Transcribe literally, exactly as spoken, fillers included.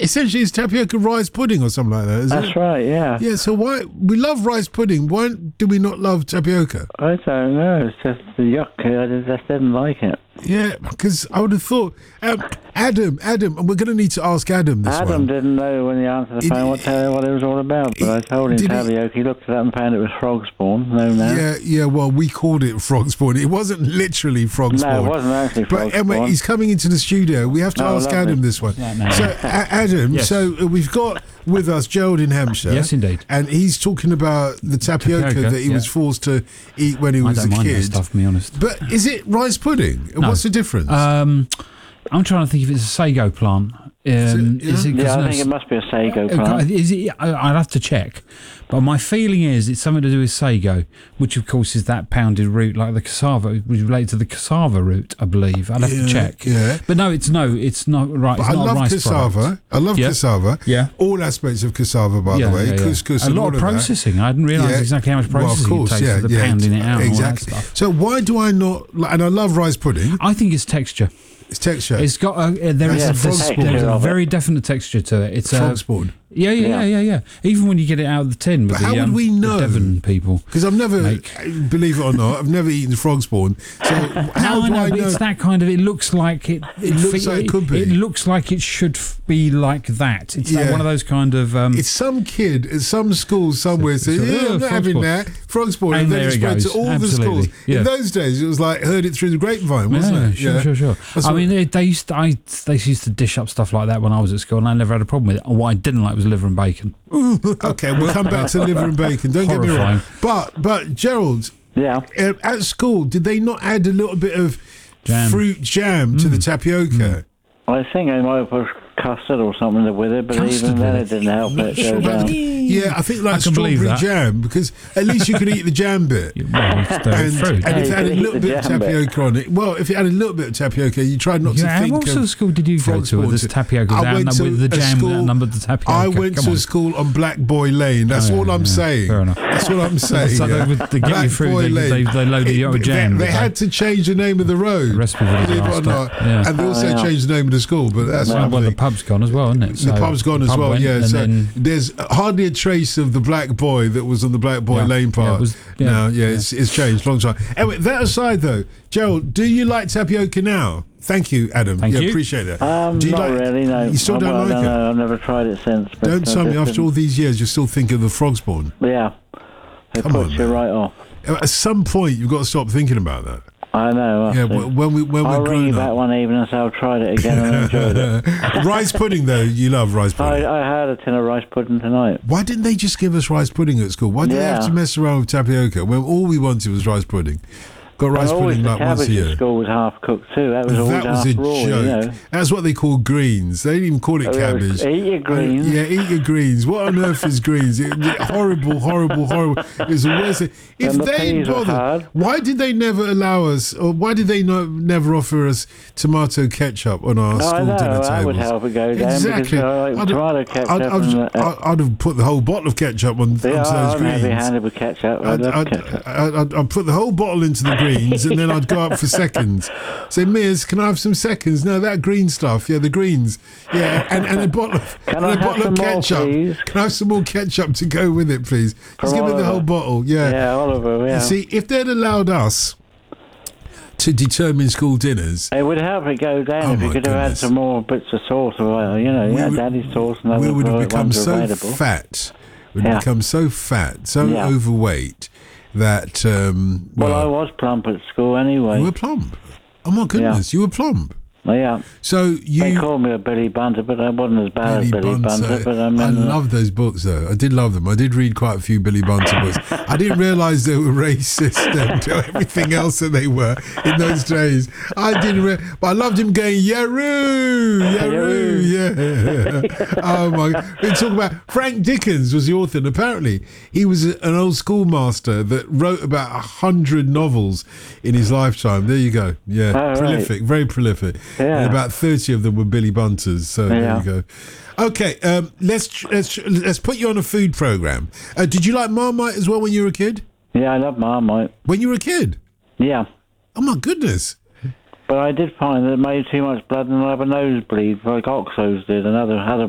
essentially it's tapioca rice pudding or something like that, is That's it? right, yeah. Yeah, so why... We love rice pudding. Why do we not love tapioca? I don't know. It's just the yuck. I just didn't like it. Yeah, because I would have thought... Um, Adam, Adam, and we're going to need to ask Adam this Adam one. didn't know when he answered the It- phone what, uh, what it was all about, but I told him Did he- tapioca. He looked it up and found it was frog spawn. No, no. Yeah, yeah, well, we called it frog spawn. It wasn't literally frog spawn. No, it wasn't actually frog But Emma, spawn. he's coming into the studio. We have to Oh, ask lovely. Adam this one. Yeah, no. So, A- Adam, Yes. so uh, we've got with us Gerald in Hampshire. Yes, indeed. And he's talking about the tapioca, Tapioca, that he yeah. was forced to eat when he I was don't a mind that kid. stuff, to be honest. But is it rice pudding? No. What's the difference? Um, I'm trying to think if it's a sago plant. Um, it- is it, 'cause yeah, I no, think it must be a sago Uh, plant. Is it? I- I'd have to check, but my feeling is it's something to do with sago, which of course is that pounded root, like the cassava, which is related to the cassava root, I believe. I'd have Yeah, to check. yeah. But no, it's no, it's not right. But It's I not a love rice cassava. product. I love Yeah. cassava. Yeah. All aspects of cassava, by Yeah, the way. yeah, yeah. Couscous A and lot all of of that. processing. I didn't realise Yeah. exactly how much Well, of processing course, it takes yeah, for the yeah, pounding it out exactly. and all that stuff. So why do I not... like- And I love rice pudding. I think it's texture. It's texture. It's got a, uh, there is Yeah, a, it's there's, texture there's a of it. very definite texture to it. It's frog a, spawn. yeah, yeah, yeah, Yeah. yeah, yeah. Even when you get it out of the tin with But how the, would um, we the know? Devon people. Because I've never, Make. believe it or not, I've never eaten frog spawn. So how no, I do know, I but know? it's that kind of. It looks like it. It looks like it could be. It looks like it should f- be like that. It's like Yeah. one of those kind of. Um, It's some kid at some school somewhere So- said, so, yeah, oh, I'm not frog having spawn. that. Frog spawn. And And, then there it it spread to goes. all Absolutely. the schools. Yeah. In those days, it was like, heard it through the grapevine, wasn't yeah, it? sure, Yeah. sure, sure. That's I what- mean, they, they used to, I they used to dish up stuff like that when I was at school, and I never had a problem with it. And what I didn't like was liver and bacon. Okay, we'll come back to liver and bacon. Don't get me Horrifying. wrong. But, but Gerald, Yeah. uh, at school, did they not add a little bit of Jam. fruit jam to the tapioca? I think I might have put custard or something with it, but Custard even then with it didn't help it go down. Yeah, I think like I can believe strawberry that. jam, because at least you could eat the jam bit. Well, it's the And, fruit. and if it Yeah, had a you could little eat the bit of jam bit. tapioca on it, well, if it had a little bit of tapioca, you tried not Yeah, to think what sort of of school did you go frog to with spawn this to- tapioca I without, went to with the a jam school- without numbered the tapioca? I went Come to on. a school on Black Boy Lane. That's Oh, yeah, all I'm yeah, saying. fair enough. That's what I'm saying. So yeah. they would- to get you Black through, Boy they- Lane. they- they loaded you up with They- jam, They, did had they? to change the name of the road. recipe for believe it or disaster. not. Yeah. And they also Oh, yeah. changed the name of the school, but that's Well, something. well, the pub's gone as well, isn't it? The So pub's gone the as pub well, went, yeah. and So then- there's hardly a trace of the Black Boy that was on the Black Boy Yeah, Lane yeah, part. it was- yeah, now, yeah, yeah. It's, it's changed, long time. Anyway, that aside though, Gerald, do you like tapioca now? Thank you, Adam. Thank yeah, you. appreciate that. Um, do you not like, really, no. You still I, don't I like don't it? know. I've never tried it since. But Don't I tell me just after all these years you're still thinking of the frog spawn. didn't- Yeah. It Come puts on, you man. right off. At some point, you've got to stop thinking about that. I know. I Yeah, see. wh- when we when I'll we're ring you grown back up. one evening and say I've tried it again and enjoyed it. Rice pudding, though, you love rice pudding. I, I had a tin of rice pudding tonight. Why didn't they just give us rice pudding at school? Why did they have Yeah. to mess around with tapioca when all we wanted was rice pudding? Got rice And always pudding the like once a cabbage year. at school was half cooked too. That was always That was half a raw, joke. you know. That's what they call greens. They didn't even call it Oh, yeah, cabbage. eat your greens. Yeah, eat your greens. What on earth is greens? It, it- horrible, horrible, horrible. It's the worst thing. If And the they peas were bothered, hard. why did they never allow us, or why did they not, never offer us tomato ketchup on our No, school I know, dinner tables? that would help it go down Exactly. because I like I'd- tomato ketchup. I'd, I'd, and, uh, I'd, I'd have put the whole bottle of ketchup on, yeah, onto those I'm greens. heavy-handed with ketchup. I I'd, love I'd, ketchup. I'd, I'd, I'd put the whole bottle into the greens and then I'd go up for seconds. Say, Miz, can I have some seconds? No, that green stuff. Yeah, the greens. Yeah, and, and a bottle of, Can and I a have bottle some of more, ketchup. please? Can I have some more ketchup to go with it, please? Just For give me the Oliver. whole bottle. Yeah. Yeah, Oliver, yeah. See, if they'd allowed us to determine school dinners, It would help it go down Oh, if you my could have had goodness. some more bits of sauce, or you know, We yeah, would- daddy's sauce and other we would have become ones are so available. fat. We'd Yeah. become so fat, so Yeah. overweight that, um, Well, I well, was plump at school anyway. you were plump. Oh my goodness, you were plump. Oh, yeah, So you they called me a Billy Bunter, but I wasn't as bad as Billy Bunter. Bunter. But I mean, I uh, love those books, though. I did love them. I did read quite a few Billy Bunter books. I didn't realise they were racist and everything else that they were in those days. I didn't, re- but I loved him going Yaroo, Yaroo, yeah. Oh my! We talk about Frank Dickens was the author, and apparently he was a- an old schoolmaster that wrote about a hundred novels in his lifetime. There you go. Yeah, Oh, right. prolific, very prolific. Yeah. And about thirty of them were Billy Bunters. So there Yeah. you go. Okay, um, let's tr- let's tr- let's put you on a food program. Uh, did you like Marmite as well when you were a kid? yeah, I love Marmite. When you were a kid? Yeah, Oh my goodness! but I did find that it made too much blood and I have a nosebleed, like Oxos did, and other other